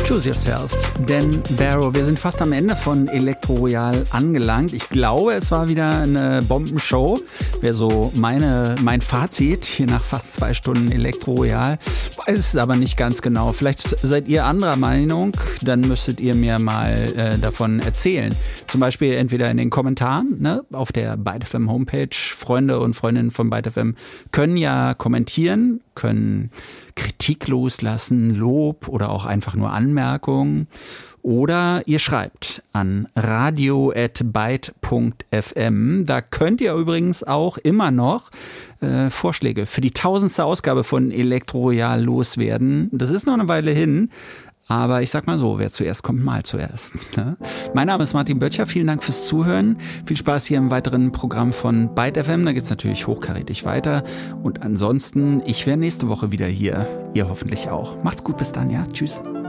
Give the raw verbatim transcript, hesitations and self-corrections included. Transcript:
Choose Yourself, Dan Barrow. Wir sind fast am Ende von Elektro Royal angelangt. Ich glaube, es war wieder eine Bombenshow. Wäre so meine, mein Fazit hier nach fast zwei Stunden Elektro Royal. Weiß es aber nicht ganz genau. Vielleicht seid ihr anderer Meinung. Dann müsstet ihr mir mal äh, davon erzählen. Zum Beispiel entweder in den Kommentaren, ne, auf der Byte F M Homepage. Freunde und Freundinnen von Byte F M können ja kommentieren, können Kritik loslassen, Lob oder auch einfach nur Anmerkungen. Oder ihr schreibt an radio at byte punkt f m. Da könnt ihr übrigens auch immer noch äh, Vorschläge für die tausendste Ausgabe von Elektro Royal loswerden. Das ist noch eine Weile hin. Aber ich sag mal so, wer zuerst kommt, mal zuerst. Ne? Mein Name ist Martin Böttcher, vielen Dank fürs Zuhören. Viel Spaß hier im weiteren Programm von Byte F M, da geht's natürlich hochkarätig weiter. Und ansonsten, ich wäre nächste Woche wieder hier, ihr hoffentlich auch. Macht's gut, bis dann, ja, tschüss.